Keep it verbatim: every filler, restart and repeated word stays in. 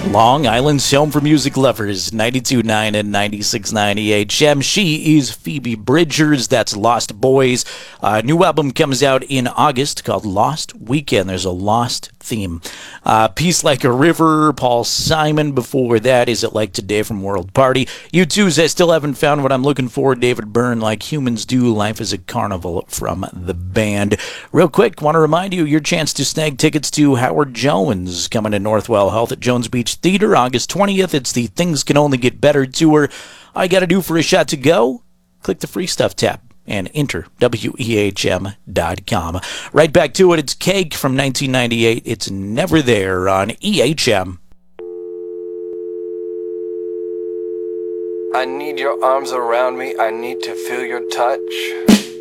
Long Island's home for music lovers, ninety-two point nine and ninety-six point nine E H M. She is Phoebe Bridgers. That's Lost Boys. A new album comes out in August called Lost Weekend. There's a lost theme. Uh, Peace Like a River, Paul Simon. Before that, Is It Like Today from World Party. U two's I Still Haven't Found What I'm Looking For. David Byrne, Like Humans Do. Life is a Carnival from the band. Real quick, want to remind you your chance to snag tickets to Howard Jones coming to Northwell Health at Jones Beach Theater August twentieth. It's the Things Can Only Get Better tour. All you got to do for a shot to go, click the free stuff tab and enter W E H M dot com. Right back to it. It's Cake from nineteen ninety-eight. It's Never There on E H M. I need your arms around me. I need to feel your touch.